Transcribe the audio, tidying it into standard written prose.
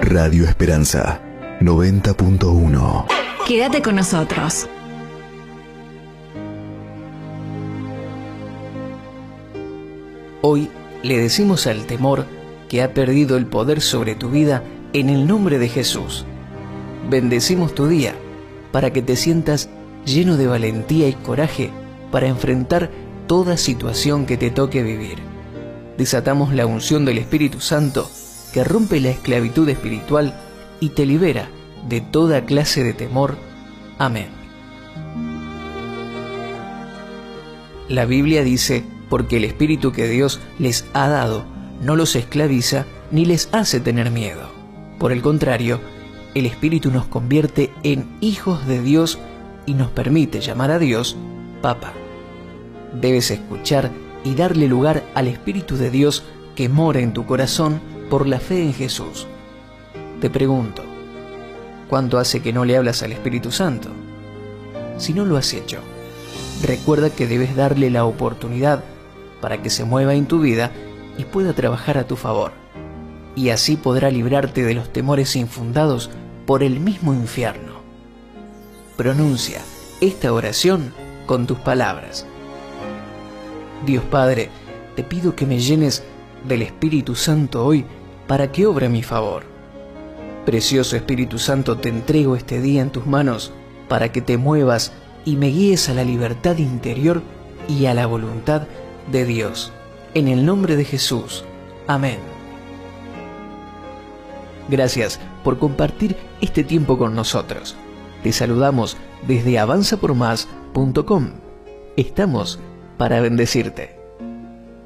Radio Esperanza 90.1. Quédate con nosotros. Hoy le decimos al temor que ha perdido el poder sobre tu vida en el nombre de Jesús. Bendecimos tu día para que te sientas lleno de valentía y coraje para enfrentar toda situación que te toque vivir. Desatamos la unción del Espíritu Santo que rompe la esclavitud espiritual y te libera de toda clase de temor. Amén. La Biblia dice: porque el Espíritu que Dios les ha dado no los esclaviza ni les hace tener miedo. Por el contrario, el Espíritu nos convierte en hijos de Dios y nos permite llamar a Dios Papá. Debes escuchar y darle lugar al Espíritu de Dios que mora en tu corazón por la fe en Jesús. Te pregunto, ¿cuánto hace que no le hablas al Espíritu Santo? Si no lo has hecho, recuerda que debes darle la oportunidad para que se mueva en tu vida y pueda trabajar a tu favor. Y así podrá librarte de los temores infundados por el mismo infierno. Pronuncia esta oración con tus palabras. Dios Padre, te pido que me llenes del Espíritu Santo hoy para que obre a mi favor. Precioso Espíritu Santo, te entrego este día en tus manos para que te muevas y me guíes a la libertad interior y a la voluntad de Dios. En el nombre de Jesús. Amén. Gracias por compartir este tiempo con nosotros. Te saludamos desde avanzapormás.com. Estamos para bendecirte.